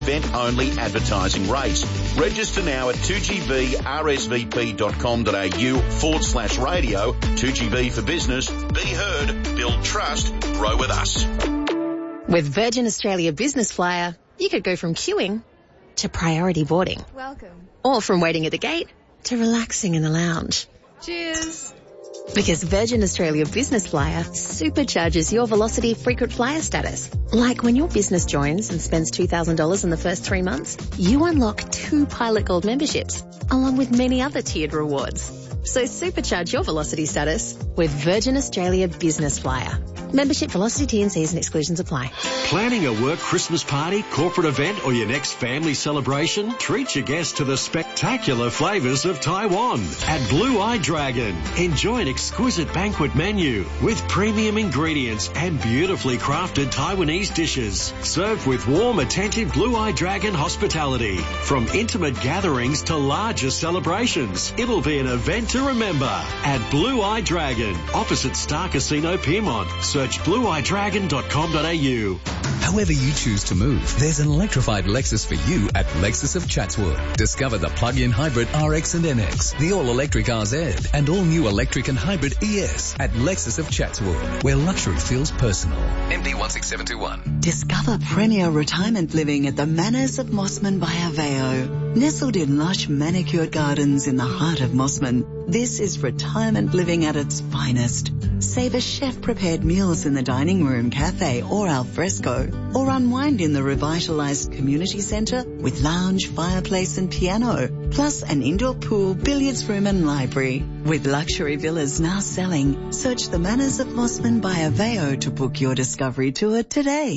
event-only advertising rate. Register now at 2gbrsvp.com.au/radio. 2GB for business. Be heard. Build trust. Grow with us. With Virgin Australia Business Flyer, you could go from queuing to priority boarding. Welcome. Or from waiting at the gate to relaxing in the lounge. Cheers. Because Virgin Australia Business Flyer supercharges your Velocity frequent flyer status. Like when your business joins and spends $2,000 in the first 3 months, you unlock 2 Pilot Gold memberships, along with many other tiered rewards. So supercharge your Velocity status with Virgin Australia Business Flyer. Membership, Velocity, T&Cs and exclusions apply. Planning a work Christmas party, corporate event or your next family celebration? Treat your guests to the spectacular flavours of Taiwan at Blue Eye Dragon. Enjoy an exquisite banquet menu with premium ingredients and beautifully crafted Taiwanese dishes. Served with warm, attentive Blue Eye Dragon hospitality. From intimate gatherings to larger celebrations, it'll be an event to remember at Blue Eye Dragon, opposite Star Casino Piermont. Search blueeyedragon.com.au. However you choose to move, there's an electrified Lexus for you at Lexus of Chatswood. Discover the plug-in hybrid RX and NX, the all-electric RZ, and all-new electric and hybrid ES at Lexus of Chatswood, where luxury feels personal. MD 16721. Discover premier retirement living at the Manors of Mossman by Aveo. Nestled in lush manicured gardens in the heart of Mossman, this is retirement living at its finest. Savor chef-prepared meals in the dining room, cafe or al fresco, or unwind in the revitalized community centre with lounge, fireplace and piano, plus an indoor pool, billiards room and library. With luxury villas now selling, search the Manors of Mossman by Aveo to book your discovery tour today.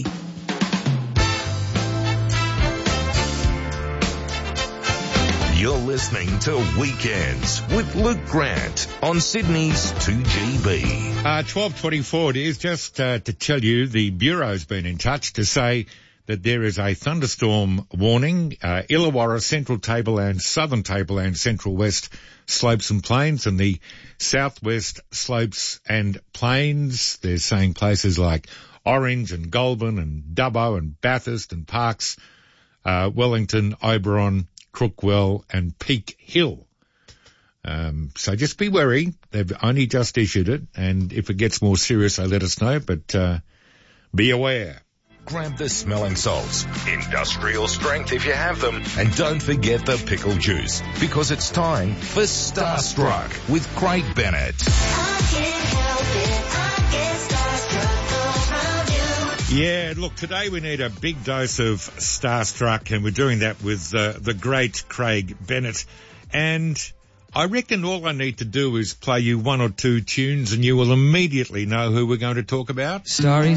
You're listening to Weekends with Luke Grant on Sydney's 2GB. 12:24 it is. Just to tell you, the Bureau's been in touch to say that there is a thunderstorm warning, Illawarra, Central Tableland, Southern Tableland, Central West Slopes and Plains, and the Southwest Slopes and Plains. They're saying places like Orange and Goulburn and Dubbo and Bathurst and Parkes, Wellington, Oberon, Crookwell and Peak Hill. So just be wary. They've only just issued it, and if it gets more serious, they let us know, but be aware. Grab the smelling salts, industrial strength if you have them, and don't forget the pickle juice, because it's time for Starstruck with Craig Bennett. I can't help it, I get starstruck around you. Yeah, look, today we need a big dose of Starstruck, and we're doing that with the great Craig Bennett. And I reckon all I need to do is play you 1 or 2 tunes and you will immediately know who we're going to talk about. Stories